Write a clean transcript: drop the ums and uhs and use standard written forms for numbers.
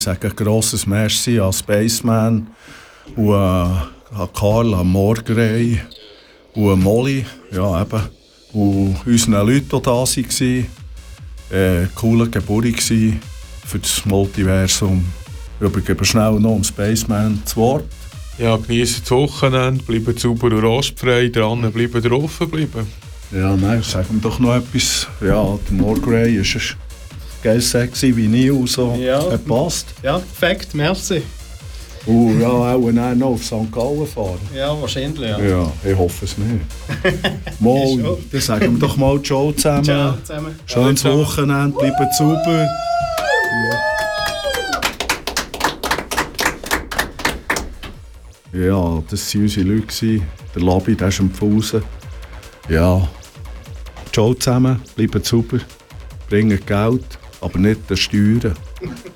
Ich sage ein grosses Merci an Spaceman und an Karl, an Morgrey und an Molly, ja eben, und unseren Leuten, die da waren. Coole Geburt für das Multiversum. Ich übergebe schnell noch dem Spaceman das Wort. Ja, genießt das Wochenende, bleibt sauber und rostfrei, dran bleiben, offen bleiben. Ja, nein, sagen wir doch noch etwas. Ja, der Morgrey ist ein geiles sexy Vinyl, so. Ja. Hat passt. Ja, perfekt, merci. Ja, auch noch auf St. Gallen fahren. Ja, wahrscheinlich, ja. Ja, ich hoffe es nicht. Mal, dann sagen wir doch mal Ciao zusammen. Ciao zusammen. Schönes Wochenende, bleibt sauber. Ja, das waren unsere Leute. Der Labi, der ist am Pfusen. Ja, ciao zusammen, bleibt sauber, bringt Geld, aber nicht den Steuern.